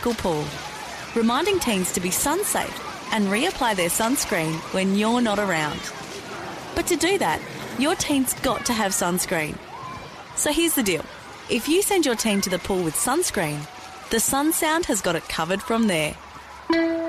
local pool, reminding teens to be sun-safe and reapply their sunscreen when you're not around. But to do that, your teen's got to have sunscreen. So here's the deal. If you send your teen to the pool with sunscreen, the Sun Sound has got it covered from there.